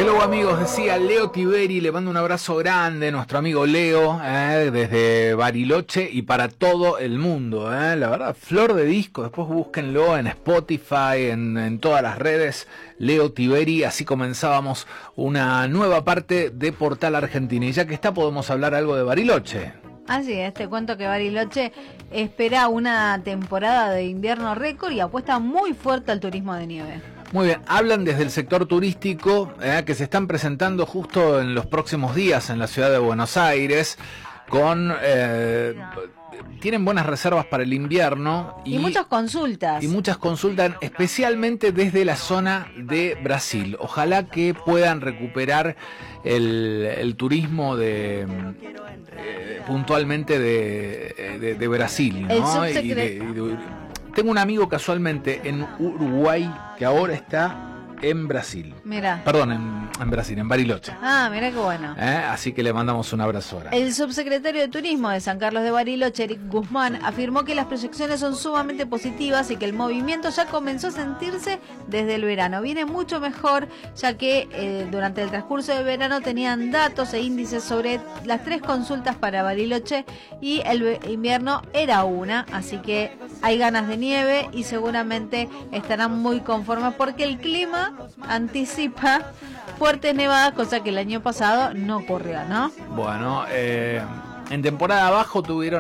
Hello amigos, decía Leo Tiberi, le mando un abrazo grande, nuestro amigo Leo, desde Bariloche y para todo el mundo, la verdad, flor de disco, después búsquenlo en Spotify, en todas las redes, Leo Tiberi, así comenzábamos una nueva parte de Portal Argentina, y ya que está podemos hablar algo de Bariloche. Así es, te cuento que Bariloche espera una temporada de invierno récord y apuesta muy fuerte al turismo de nieve. Muy bien, hablan desde el sector turístico que se están presentando justo en los próximos días en la ciudad de Buenos Aires con... tienen buenas reservas para el invierno. Y muchas consultas. Y muchas consultas, especialmente desde la zona de Brasil. Ojalá que puedan recuperar el turismo de puntualmente de Brasil, ¿no? Tengo un amigo casualmente en Uruguay que ahora está en Brasil. Mirá. Perdón, en Brasil, en Bariloche. Ah, mirá qué bueno. Así que le mandamos un abrazo ahora. El subsecretario de Turismo de San Carlos de Bariloche, Eric Guzmán, afirmó que las proyecciones son sumamente positivas y que el movimiento ya comenzó a sentirse desde el verano. Viene mucho mejor, ya que durante el transcurso del verano tenían datos e índices sobre las 3 consultas para Bariloche y el invierno era una, así que hay ganas de nieve y seguramente estarán muy conformes porque el clima anticipa fuertes nevadas, cosa que el año pasado no ocurrió, ¿no? Bueno, en temporada bajo tuvieron